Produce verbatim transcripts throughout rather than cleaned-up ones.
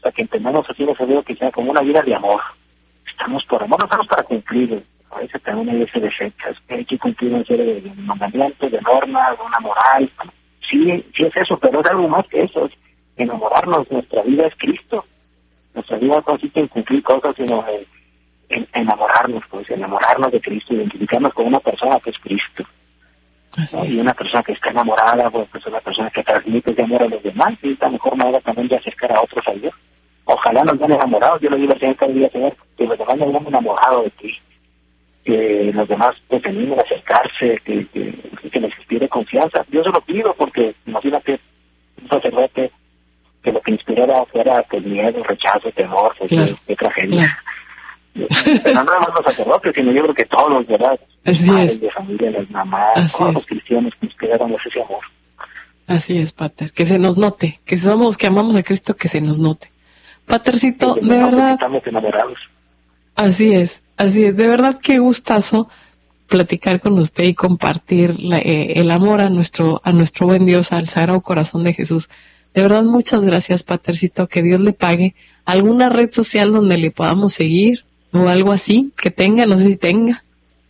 hasta que entendamos así los amigos que sea como una vida de amor. Estamos por amor, no estamos para cumplir. A veces también hay ese defecto, es que hay que cumplir una serie de, de mandamientos, de normas, de una moral. Sí, sí es eso, pero es algo más que eso, es enamorarnos. Nuestra vida es Cristo. Nuestra vida no consiste en cumplir cosas, sino en, en enamorarnos, pues, enamorarnos de Cristo, identificarnos con una persona que es Cristo. ¿No? Y una persona que está enamorada, pues, pues una persona que transmite ese amor a los demás, y es la mejor manera también de acercar a otros a Dios. Ojalá nos vean enamorados, yo le digo al Señor cada día, Señor, que los demás nos vean enamorados de ti, que los demás pues animen a acercarse, que, que, que les inspire confianza. Yo se lo pido porque imagínate un sacerdote que lo que inspirara fuera pues miedo, rechazo, temor, pues, claro, qué tragedia. Claro. Pero no nada más los sacerdotes, sino yo creo que todos, ¿verdad? Así Padres es. De familia, las mamás, Así todos es. Los cristianos que inspiraron ese amor. Así es, Pater, que se nos note, que somos, que amamos a Cristo, que se nos note. Patercito, de verdad. Estamos enamorados. Así es, así es, de verdad qué gustazo platicar con usted y compartir la, eh, el amor a nuestro, a nuestro buen Dios, al Sagrado Corazón de Jesús. De verdad, muchas gracias, Patercito, que Dios le pague. ¿Alguna red social donde le podamos seguir o algo así que tenga? No sé si tenga.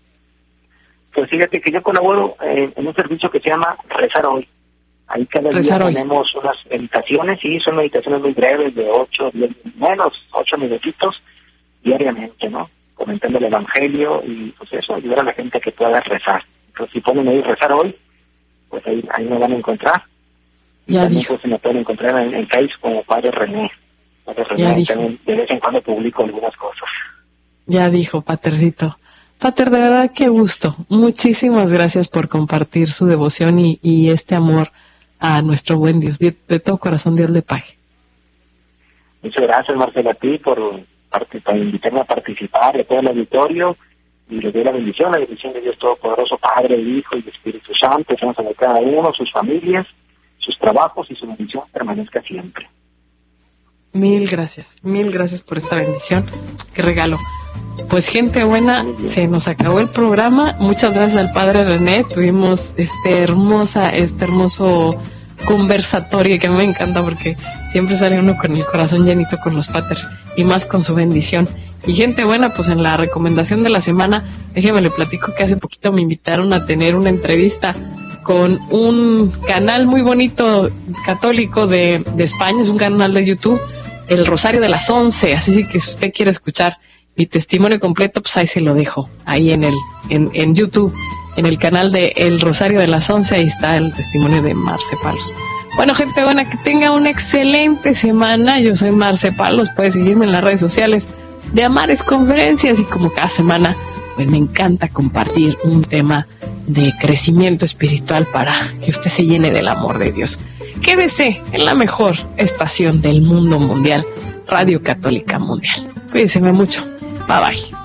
Pues fíjate que yo colaboro eh, en un servicio que se llama Rezar Hoy. Ahí cada Rezar día hoy. Tenemos unas meditaciones, y son meditaciones muy breves, de ocho, diez, menos ocho minutitos diariamente, ¿no? Comentando el Evangelio y pues eso, ayudar a la gente a que pueda rezar. Entonces si ponen ahí Rezar Hoy, pues ahí, ahí me van a encontrar. Y ya también dijo. pues se me pueden encontrar en, en Facebook como Padre René. Padre René, también de vez en cuando publico algunas cosas. Ya dijo, Patercito. Pater, de verdad qué gusto. Muchísimas gracias por compartir su devoción y, y este amor a nuestro buen Dios. De, de todo corazón, Dios le pague. Muchas gracias, Marcela, a ti por, por invitarme a participar, de todo el auditorio, y les doy la bendición, la bendición de Dios Todopoderoso, Padre, Hijo y Espíritu Santo, que a cada uno, sus familias, sus trabajos, y su bendición permanezca siempre. Mil gracias, mil gracias por esta bendición. Qué regalo. Pues gente buena, se nos acabó el programa. Muchas gracias al Padre René. Tuvimos este hermosa, este hermoso conversatorio que a mí me encanta porque siempre sale uno con el corazón llenito con los paters y más con su bendición. Y gente buena, pues en la recomendación de la semana, déjeme le platico que hace poquito me invitaron a tener una entrevista con un canal muy bonito católico de, de España, es un canal de YouTube, El Rosario de las Once, así que si usted quiere escuchar mi testimonio completo, pues ahí se lo dejo, ahí en el en, en YouTube, en el canal de El Rosario de las Once, ahí está el testimonio de Marce Palos. Bueno, gente buena, que tenga una excelente semana. Yo soy Marce Palos, puede seguirme en las redes sociales de Amares Conferencias, y como cada semana, pues me encanta compartir un tema de crecimiento espiritual para que usted se llene del amor de Dios. Quédese en la mejor estación del mundo mundial, Radio Católica Mundial. Cuídense mucho. Bye bye.